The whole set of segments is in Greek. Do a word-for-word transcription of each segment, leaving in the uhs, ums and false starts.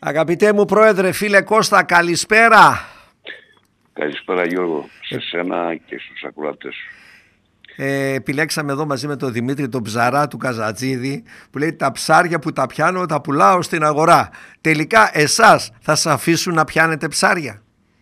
Αγαπητέ μου πρόεδρε, φίλε Κώστα, καλησπέρα. Καλησπέρα Γιώργο, σε σένα και στους ακροατές. Ε, επιλέξαμε εδώ μαζί με τον Δημήτρη τον ψαρά του Καζατζίδη που λέει τα ψάρια που τα πιάνω τα πουλάω στην αγορά. Τελικά εσάς θα σας αφήσουν να πιάνετε ψάρια?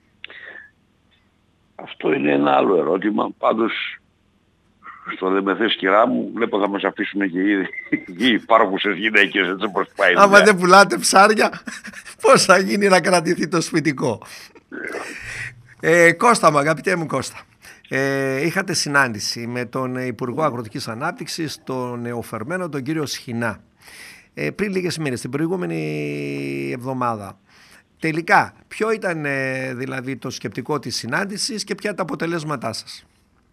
Αυτό είναι ένα άλλο ερώτημα. Πάντως στο δεν με θες κυρά μου βλέπω θα μας αφήσουν και ήδη οι υπάρχουσες γυναίκες, έτσι όπως πάει. Άμα δεν πουλάτε ψάρια πώς θα γίνει να κρατηθεί το σπιτικό? ε, Κώστα μου, αγαπητέ μου Κώστα, ε, είχατε συνάντηση με τον Υπουργό Αγροτικής Ανάπτυξης, τον νεοφερμένο, τον κύριο Σχοινά, ε, πριν λίγες μήνες, την προηγούμενη εβδομάδα. Τελικά, ποιο ήταν ε, δηλαδή το σκεπτικό της συνάντησης και ποια τα αποτελέσματά σας?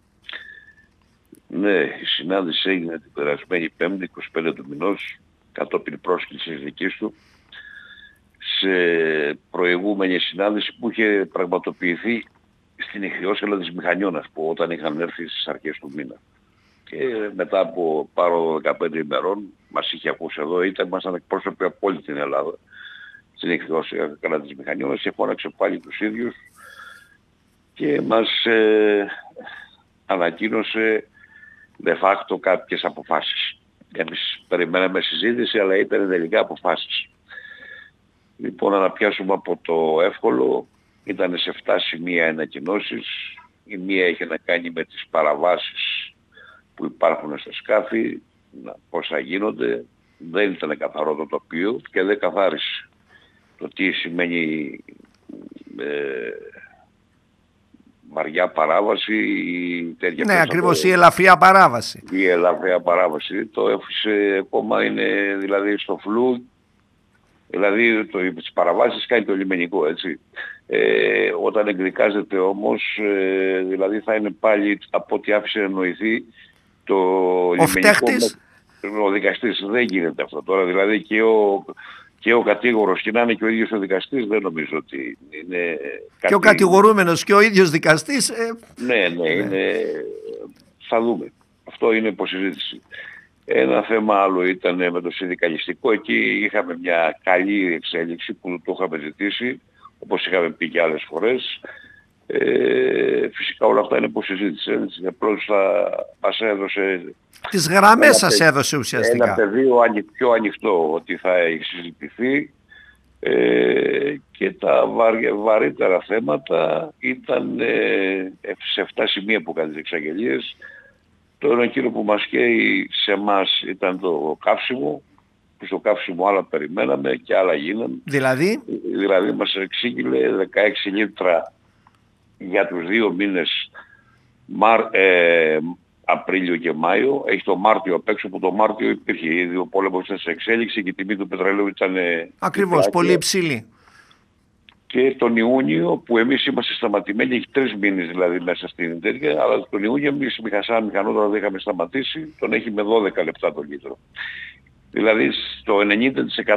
Ναι, η συνάντηση έγινε την περασμένη Πέμπτη, είκοσι πέντε του μηνός, κατόπιν πρόσκλησης δικής του, σε προηγούμενη συνάντηση που είχε πραγματοποιηθεί στην Ιχθυόσελα της Μηχανιώνας, που όταν είχαν έρθει στις αρχές του μήνα. Και μετά από πάρω δεκαπέντε ημερών μας είχε ακούσει εδώ, ήταν, ήμασταν εκπρόσωποι από όλη την Ελλάδα στην Ιχθυόσελα της Μηχανιώνας και φώναξε πάλι τους ίδιους και μας ε, ανακοίνωσε de facto κάποιες αποφάσεις. Εμείς περιμέναμε συζήτηση, αλλά ήταν τελικά αποφάσεις. Λοιπόν, να πιάσουμε από το εύκολο, ήταν σε εφτά σημεία οι ανακοινώσεις. Η μία είχε να κάνει με τις παραβάσεις που υπάρχουν στα σκάφη, πώς θα γίνονται. Δεν ήταν καθαρό το τοπίο και δεν καθάρισε το τι σημαίνει ε, βαριά παράβαση ή τέτοια. Ναι, ακριβώς, η ελαφριά παράβαση. Η ελαφριά παράβαση. Το έφυσε ακόμα, είναι δηλαδή στο φλου. Δηλαδή το, τις παραβάσεις κάνει το λιμενικό, έτσι. Ε, όταν εκδικάζεται όμως, ε, δηλαδή θα είναι πάλι από ό,τι άφησε να εννοηθεί το ο λιμενικό. Φταίχτης. Με, ο δικαστής δεν γίνεται αυτό τώρα, δηλαδή και ο, και ο κατήγορος και να είναι και ο ίδιος ο δικαστής δεν νομίζω ότι είναι κάτι... Και ο κατηγορούμενος και ο ίδιος δικαστής. Ε... Ναι, ναι, ναι, είναι... θα δούμε. Αυτό είναι υποσυζήτηση. Ένα θέμα άλλο ήταν με το συνδικαλιστικό. Εκεί είχαμε μια καλή εξέλιξη που το είχαμε ζητήσει, όπως είχαμε πει και άλλες φορές. Ε, φυσικά όλα αυτά είναι υποσυζήτηση. Απλώς θα μας έδωσε... Τις γραμμές σας έδωσε ουσιαστικά. Ένα πεδίο πιο ανοιχτό ότι θα έχει συζητηθεί. Ε, και τα βαρ, βαρύτερα θέματα ήταν ε, σε εφτά σημεία που κάνει τις εξαγγελίες. Το ένα κύριο που μας καίει σε εμάς ήταν το καύσιμο, που στο καύσιμο άλλα περιμέναμε και άλλα γίνανε. Δηλαδή? Δηλαδή μας εξήγηλε δεκαέξι λίτρα για τους δύο μήνες Μαρ, ε, Απρίλιο και Μάιο. Έχει το Μάρτιο απ' έξω, που το Μάρτιο υπήρχε ήδη ο πόλεμος ήταν σε εξέλιξη και η τιμή του πετρελαίου ήταν... Ακριβώς, διπλάκια, πολύ υψηλή. Και τον Ιούνιο που εμείς είμαστε σταματημένοι, έχει τρεις μήνες δηλαδή μέσα στην τέτοια, αλλά τον Ιούνιο εμείς σαν μηχανότρα δεν είχαμε σταματήσει, τον έχει με δώδεκα λεπτά το λίτρο. Δηλαδή στο ενενήντα τοις εκατό